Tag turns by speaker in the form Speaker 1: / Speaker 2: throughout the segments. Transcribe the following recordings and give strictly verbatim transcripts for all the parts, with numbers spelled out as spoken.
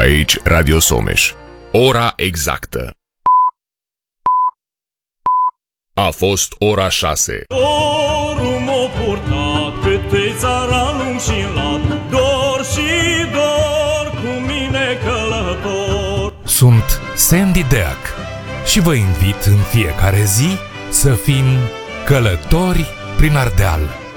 Speaker 1: Aici Radio Someș. Ora exactă. A fost ora șase.
Speaker 2: Dorul m-a purtat câte țara lung și lat, dor și dor cu mine călător.
Speaker 3: Sunt Sandy Deac și vă invit în fiecare zi să fim călători prin Ardeal.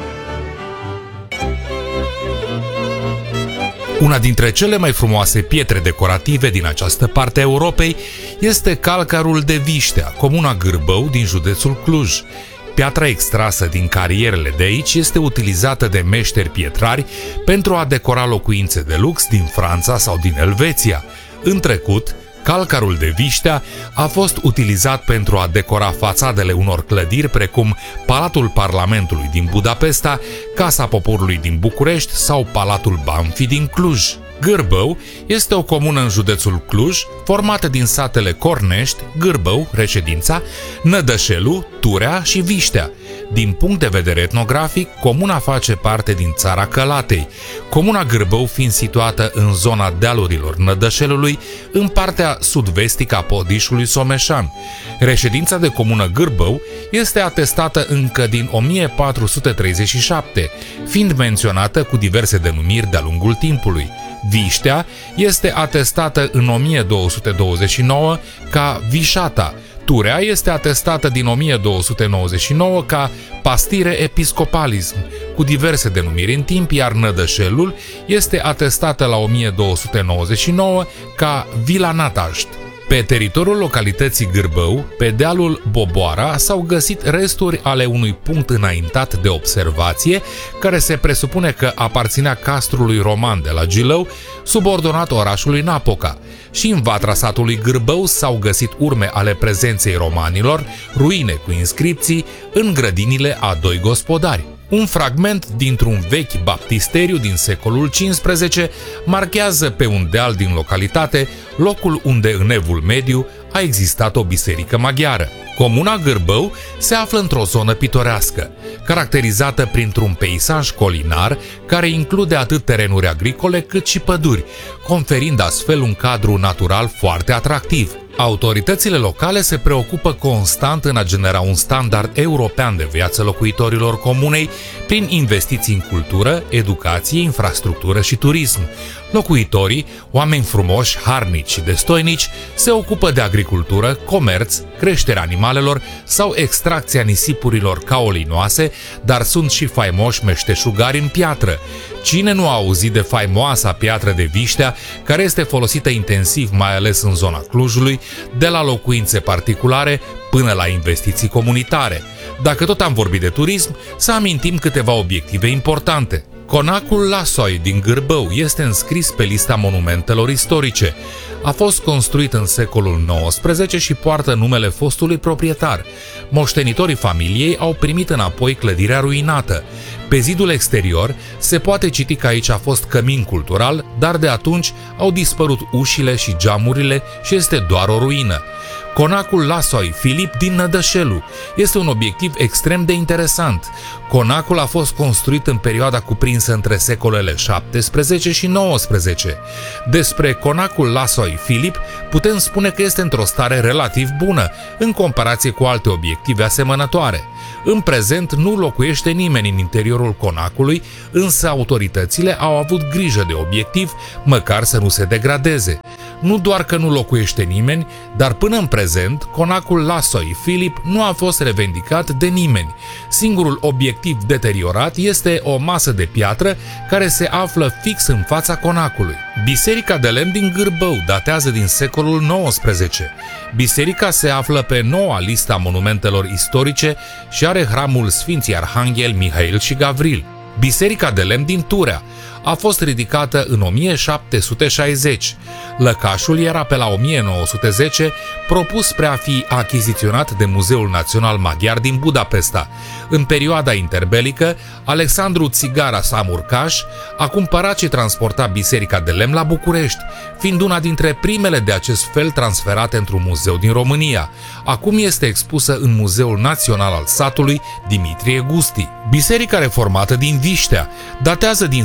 Speaker 3: Una dintre cele mai frumoase pietre decorative din această parte a Europei este calcarul de Viștea, comuna Gârbău din județul Cluj. Piatra extrasă din carierele de aici este utilizată de meșteri pietrari pentru a decora locuințe de lux din Franța sau din Elveția. În trecut, calcarul de Viștea a fost utilizat pentru a decora fațadele unor clădiri precum Palatul Parlamentului din Budapesta, Casa Poporului din București sau Palatul Banfi din Cluj. Gârbău este o comună în județul Cluj, formată din satele Cornești, Gârbău, reședința, Nădășelu, Turea și Viștea. Din punct de vedere etnografic, comuna face parte din țara Călatei, comuna Gârbău fiind situată în zona dealurilor Nădășelului, în partea sud-vestică a Podișului Someșan. Reședința de comună Gârbău este atestată încă din o mie patru sute treizeci și șapte, fiind menționată cu diverse denumiri de-a lungul timpului. Viștea este atestată în o mie două sute douăzeci și nouă ca Vișata. Turea este atestată din o mie două sute nouăzeci și nouă ca Pastire Episcopalism, cu diverse denumiri în timp, iar Nădășelul este atestată la o mie două sute nouăzeci și nouă ca Vila Natașt. Pe teritoriul localității Gârbău, pe dealul Boboara, s-au găsit resturi ale unui punct înaintat de observație, care se presupune că aparținea castrului roman de la Gilău, subordonat orașului Napoca. Și în vatra satului Gârbău s-au găsit urme ale prezenței romanilor, ruine cu inscripții, în grădinile a doi gospodari. Un fragment dintr-un vechi baptisteriu din secolul cincisprezece marchează pe un deal din localitate locul unde în Evul Mediu a existat o biserică maghiară. Comuna Gârbău se află într-o zonă pitorească, caracterizată printr-un peisaj colinar care include atât terenuri agricole cât și păduri, conferind astfel un cadru natural foarte atractiv. Autoritățile locale se preocupă constant în a genera un standard european de viață locuitorilor comunei prin investiții în cultură, educație, infrastructură și turism. Locuitorii, oameni frumoși, harnici și destoinici, se ocupă de agricultură, comerț, creșterea animalelor sau extracția nisipurilor caolinoase, dar sunt și faimoși meșteșugari în piatră. Cine nu a auzit de faimoasa piatră de Viștea, care este folosită intensiv mai ales în zona Clujului, de la locuințe particulare până la investiții comunitare? Dacă tot am vorbit de turism, să amintim câteva obiective importante. Conacul Lasoi din Gârbău este înscris pe lista monumentelor istorice. A fost construit în secolul nouăsprezece și poartă numele fostului proprietar. Moștenitorii familiei au primit înapoi clădirea ruinată. Pe zidul exterior se poate citi că aici a fost cămin cultural, dar de atunci au dispărut ușile și geamurile și este doar o ruină. Conacul Lasoi Filip din Nădășelu este un obiectiv extrem de interesant. Conacul a fost construit în perioada cuprinsă între secolele șaptesprezece și nouăsprezece. Despre Conacul Lasoi Filip putem spune că este într-o stare relativ bună, în comparație cu alte obiective asemănătoare. În prezent nu locuiește nimeni în interiorul conacului, însă autoritățile au avut grijă de obiectiv, măcar să nu se degradeze. Nu doar că nu locuiește nimeni, dar până în prezent, conacul Lasoi Filip nu a fost revendicat de nimeni. Singurul obiectiv deteriorat este o masă de piatră care se află fix în fața conacului. Biserica de lemn din Gârbău datează din secolul nouăsprezece. Biserica se află pe noua lista monumentelor istorice și are hramul Sfinții Arhanghel, Mihail și Gavril. Biserica de lemn din Turea a fost ridicată în o mie șapte sute șaizeci. Lăcașul era pe la o mie nouă sute zece propus spre a fi achiziționat de Muzeul Național Maghiar din Budapesta. În perioada interbelică, Alexandru Țigara Samurcaș a cumpărat și transportat biserica de lemn la București, fiind una dintre primele de acest fel transferate într-un muzeu din România. Acum este expusă în Muzeul Național al satului Dimitrie Gusti. Biserica reformată din Viștea datează din secolul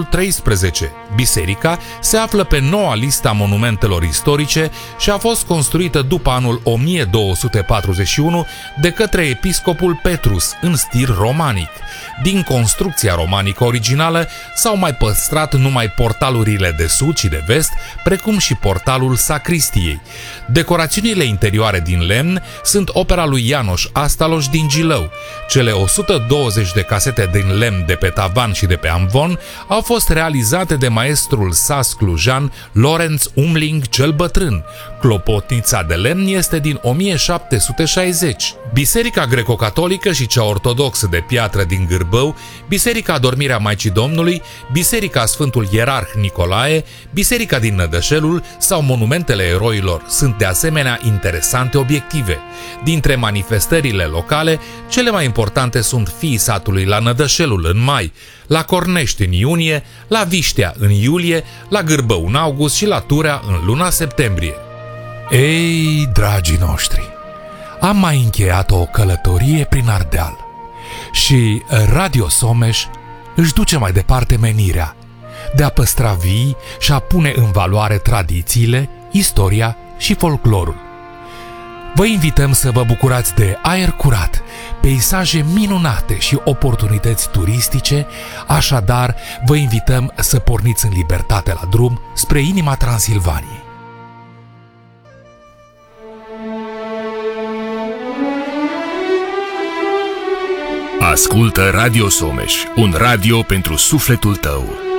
Speaker 3: secolul treisprezece. Biserica se află pe noua listă a monumentelor istorice și a fost construită după anul o mie două sute patruzeci și unu de către episcopul Petrus în stil romanic. Din construcția romanică originală s-au mai păstrat numai portalurile de sud și de vest, precum și portalul sacristiei. Decorațiunile interioare din lemn sunt opera lui János Astaloș din Gilău. Cele o sută douăzeci de casete din lemn de pe tavan și de pe amvon au fost realizate de maestrul sas clujan Lorenz Umling cel Bătrân. Clopotnița de lemn este din o mie șapte sute șaizeci. Biserica greco-catolică și cea ortodoxă de piatră din Gârbău, Biserica Adormirea Maicii Domnului, Biserica Sfântul Ierarh Nicolae, Biserica din Nădășelul sau monumentele eroilor sunt de asemenea interesante obiective. Dintre manifestările locale, cele mai importante sunt Fiii Satului la Nădășelul în mai, la Cornești în iunie, la Viștea în iulie, la Gârbău în august și la Turea în luna septembrie.
Speaker 4: Ei, dragii noștri, am mai încheiat o călătorie prin Ardeal și Radio Someș își duce mai departe menirea de a păstra vii și a pune în valoare tradițiile, istoria și folclorul. Vă invităm să vă bucurați de aer curat, peisaje minunate și oportunități turistice, așadar vă invităm să porniți în libertate la drum spre inima Transilvaniei.
Speaker 1: Ascultă Radio Someș, un radio pentru sufletul tău.